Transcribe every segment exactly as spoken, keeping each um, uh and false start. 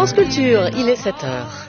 France Culture, il est sept heures.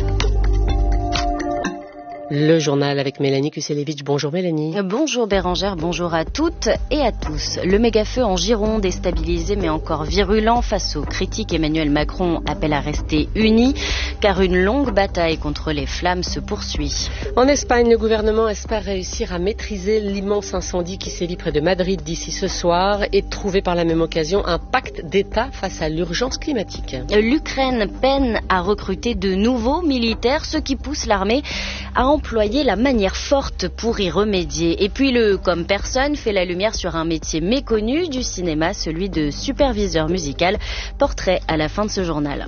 Le journal avec Mélanie Kuselevich. Bonjour Mélanie. Bonjour Bérangère, bonjour à toutes et à tous. Le méga-feu en Gironde, déstabilisé mais encore virulent face aux critiques, Emmanuel Macron appelle à rester unis car une longue bataille contre les flammes se poursuit. En Espagne, le gouvernement espère réussir à maîtriser l'immense incendie qui sévit près de Madrid d'ici ce soir et trouver par la même occasion un pacte d'État face à l'urgence climatique. L'Ukraine peine à recruter de nouveaux militaires, ce qui pousse l'armée à employer la manière forte pour y remédier. Et puis le Comme personne fait la lumière sur un métier méconnu du cinéma, celui de superviseur musical. Portrait à la fin de ce journal.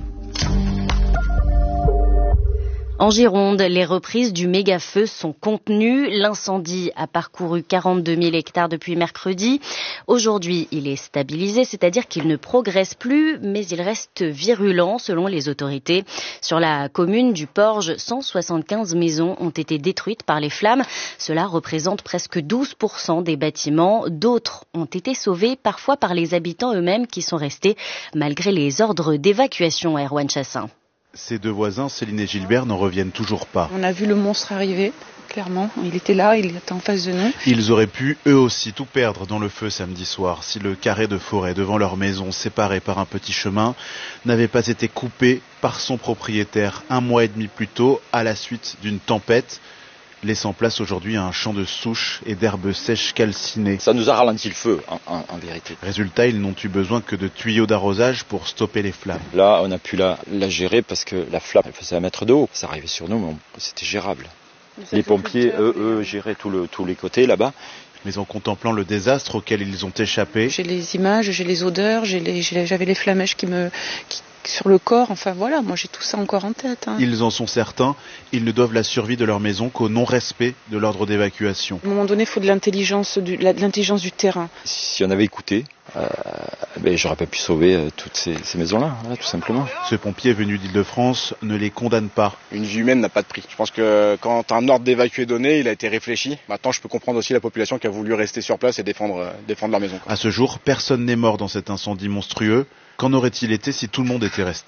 En Gironde, les reprises du méga-feu sont contenues. L'incendie a parcouru quarante-deux mille hectares depuis mercredi. Aujourd'hui, il est stabilisé, c'est-à-dire qu'il ne progresse plus, mais il reste virulent selon les autorités. Sur la commune du Porge, cent soixante-quinze maisons ont été détruites par les flammes. Cela représente presque douze pour cent des bâtiments. D'autres ont été sauvés, parfois par les habitants eux-mêmes qui sont restés malgré les ordres d'évacuation à Erwan Chassin. Ces deux voisins, Céline et Gilbert, n'en reviennent toujours pas. On a vu le monstre arriver, clairement. Il était là, il était en face de nous. Ils auraient pu, eux aussi, tout perdre dans le feu samedi soir si le carré de forêt devant leur maison, séparé par un petit chemin, n'avait pas été coupé par son propriétaire un mois et demi plus tôt à la suite d'une tempête, laissant place aujourd'hui à un champ de souches et d'herbes sèches calcinées. Ça nous a ralenti le feu, en, en, en vérité. Résultat, ils n'ont eu besoin que de tuyaux d'arrosage pour stopper les flammes. Là, on a pu la, la gérer parce que la flamme, elle faisait un mètre de haut. Ça arrivait sur nous, mais on, c'était gérable. Les pompiers, eux, eux, géraient tout le, tous les côtés là-bas. Mais en contemplant le désastre auquel ils ont échappé... J'ai les images, j'ai les odeurs, j'ai les, j'ai, j'avais les flamèches qui me... Qui... sur le corps, enfin voilà, moi j'ai tout ça encore en tête. Hein. Ils en sont certains, ils ne doivent la survie de leur maison qu'au non-respect de l'ordre d'évacuation. À un moment donné, il faut de l'intelligence du, de l'intelligence du terrain. Si on avait écouté, euh, ben, j'aurais pas pu sauver euh, toutes ces, ces maisons-là, voilà, tout simplement. Ce pompier venu d'Île-de-France ne les condamne pas. Une vie humaine n'a pas de prix. Je pense que quand un ordre d'évacuer est donné, il a été réfléchi. Maintenant, je peux comprendre aussi la population qui a voulu rester sur place et défendre, euh, défendre leur maison. Quoi. À ce jour, personne n'est mort dans cet incendie monstrueux. Qu'en aurait-il été si tout le monde était resté ?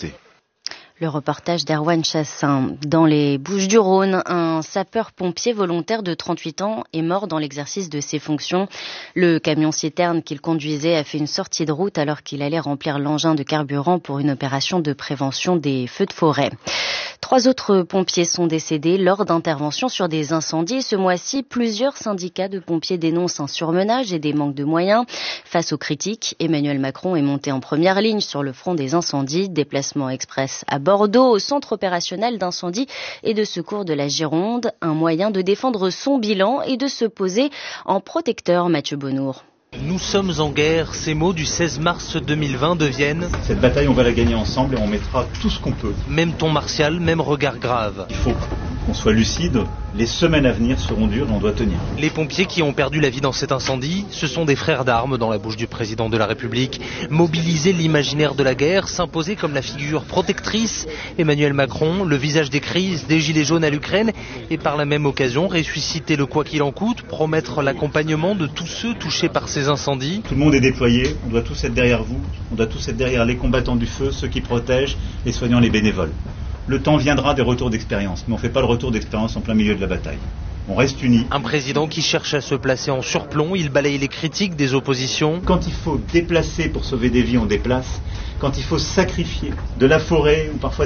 Le reportage d'Erwan Chassin. Dans les Bouches-du-Rhône, un sapeur-pompier volontaire de trente-huit ans est mort dans l'exercice de ses fonctions. Le camion-citerne qu'il conduisait a fait une sortie de route alors qu'il allait remplir l'engin de carburant pour une opération de prévention des feux de forêt. Trois autres pompiers sont décédés lors d'interventions sur des incendies. Ce mois-ci, plusieurs syndicats de pompiers dénoncent un surmenage et des manques de moyens. Face aux critiques, Emmanuel Macron est monté en première ligne sur le front des incendies. Déplacement express à Bordeaux, au centre opérationnel d'incendie et de secours de la Gironde. Un moyen de défendre son bilan et de se poser en protecteur, Mathieu Bonnour. Nous sommes en guerre, ces mots du seize mars deux mille vingt deviennent... Cette bataille, on va la gagner ensemble et on mettra tout ce qu'on peut. Même ton martial, même regard grave. Il faut qu'on soit lucide, les semaines à venir seront dures et on doit tenir. Les pompiers qui ont perdu la vie dans cet incendie, ce sont des frères d'armes dans la bouche du président de la République. Mobiliser l'imaginaire de la guerre, s'imposer comme la figure protectrice, Emmanuel Macron, le visage des crises, des gilets jaunes à l'Ukraine, et par la même occasion ressusciter le quoi qu'il en coûte, promettre l'accompagnement de tous ceux touchés par ces incendies. Tout le monde est déployé, on doit tous être derrière vous, on doit tous être derrière les combattants du feu, ceux qui protègent, les soignants, les bénévoles. Le temps viendra des retours d'expérience, mais on ne fait pas le retour d'expérience en plein milieu de la bataille. On reste unis. Un président qui cherche à se placer en surplomb, il balaye les critiques des oppositions. Quand il faut déplacer pour sauver des vies, on déplace. Quand il faut sacrifier de la forêt ou parfois